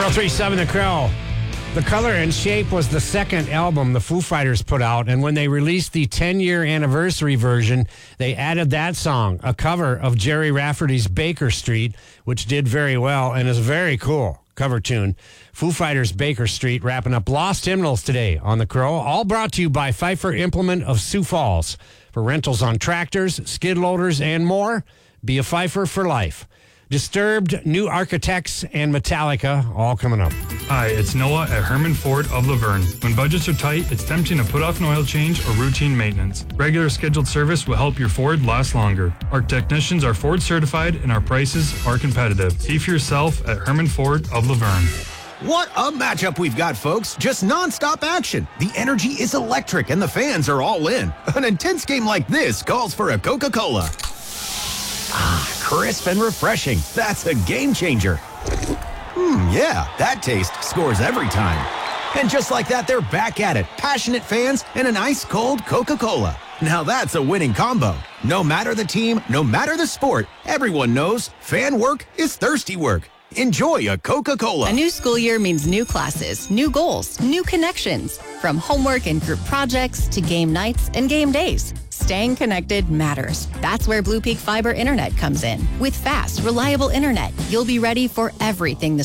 103.7 The Crow. The Color and Shape was the second album the Foo Fighters put out, and when they released the 10-year anniversary version, they added that song, a cover of Jerry Rafferty's Baker Street, which did very well and is a very cool cover tune. Foo Fighters' Baker Street wrapping up Lost Hymnals today on The Crow, all brought to you by Pfeiffer Implement of Sioux Falls. For rentals on tractors, skid loaders, and more, be a Pfeiffer for life. Disturbed, New Architects, and Metallica, all coming up. Hi, it's Noah at Herman Ford of Laverne. When budgets are tight, it's tempting to put off an oil change or routine maintenance. Regular scheduled service will help your Ford last longer. Our technicians are Ford certified and our prices are competitive. See for yourself at Herman Ford of Laverne. What a matchup we've got, folks. Just nonstop action. The energy is electric and the fans are all in. An intense game like this calls for a Coca-Cola. Ah, crisp and refreshing. That's a game changer. Yeah, that taste scores every time. And just like that, they're back at it. Passionate fans and an ice-cold Coca-Cola. Now that's a winning combo. No matter the team, no matter the sport, everyone knows fan work is thirsty work. Enjoy a Coca-Cola. A new school year means new classes, new goals, new connections. From homework and group projects to game nights and game days. Staying connected matters. That's where Blue Peak Fiber Internet comes in. With fast, reliable internet, you'll be ready for everything the